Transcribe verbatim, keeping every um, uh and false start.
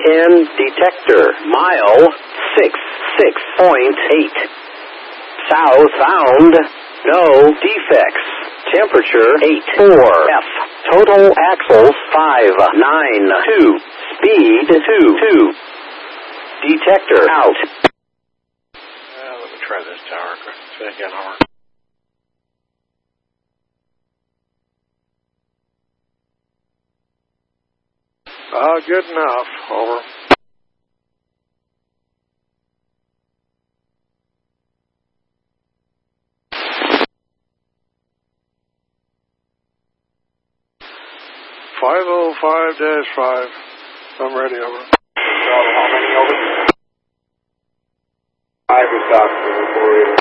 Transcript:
N detector. Mile six six point eight. Southbound. No defects. Temperature eight four F. Total axles five nine two. Speed two two. Detector out. Uh, let me try this tower. Say again, over. Uh, good enough. Over. five oh five dash five. I'm ready, over. How many over? Five is doctor.